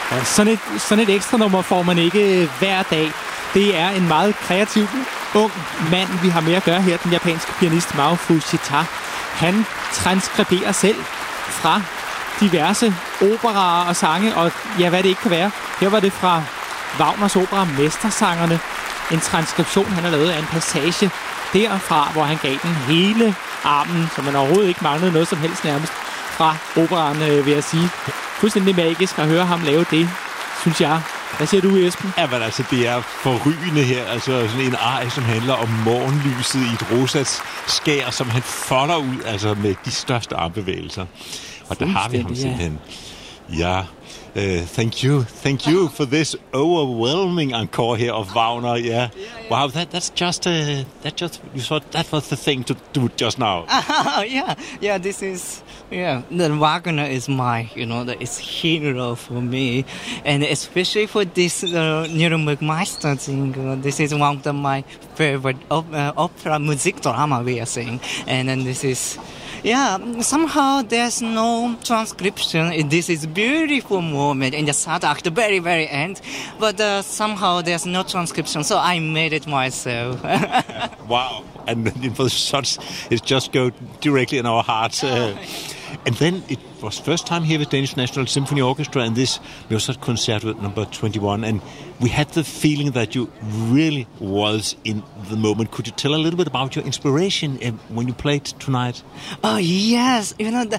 Ja, sådan et ekstra nummer får man ikke hver dag. Det er en meget kreativ, ung mand, vi har med at gøre her, den japanske pianist Mao Fujita. Han transkriberer selv fra diverse operaer og sange, og ja, hvad det ikke kan være. Her var det fra Wagners opera Mestersangerne. En transkription, han har lavet af en passage derfra, hvor han gav den hele armen, så man overhovedet ikke manglede noget som helst nærmest fra operaen, vil jeg sige. Fuldstændig magisk at høre ham lave det, synes jeg. Hvad siger du, Esben? Ja, men altså, det er forrygende her. Altså sådan en arie, som handler om morgenlyset i et rosat skær, som han folder ud altså med de største armbevægelser. Og der har vi ham simpelthen. Ja. Thank you for this overwhelming encore here of Wagner. Yeah, wow, that's just you thought that was the thing to do just now. Yeah. This is the Wagner is my is hero for me, and especially for this Nuremberg Meister thing. This is one of my favorite opera music drama we are saying, and then this is. Yeah, somehow there's no transcription. This is beautiful moment in the third act, the very, very end. But somehow there's no transcription, so I made it myself. Wow. And it was such, it just go directly in our hearts. And then it was first time here with Danish National Symphony Orchestra and this Mozart-concert number 21. And we had the feeling that you really was in the moment. Could you tell a little bit about your inspiration when you played tonight? Oh, yes.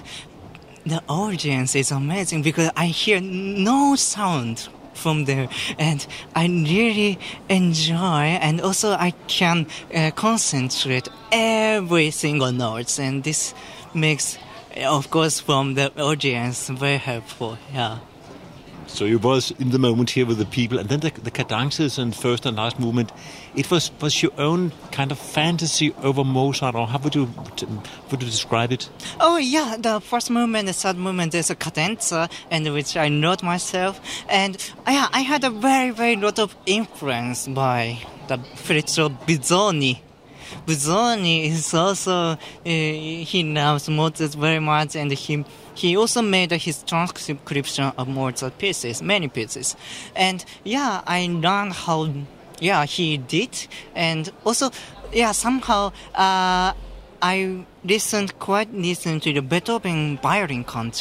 The audience is amazing because I hear no sound from there, and I really enjoy, and also I can concentrate every single notes, and this makes, of course, from the audience very helpful. Yeah. So you was in the moment here with the people, and then the cadences and first and last movement. It was your own kind of fantasy over Mozart, or how would you describe it? Oh yeah, the first movement, the third movement, there's a cadenza, and which I wrote myself, and I had a very, very lot of influence by the Fritzo Bisoni. Bisoni is also he loves Mozart very much, and he also made his transcription of Mozart pieces, many pieces, and I learned how he did, and also somehow I listened to the Beethoven violin concert.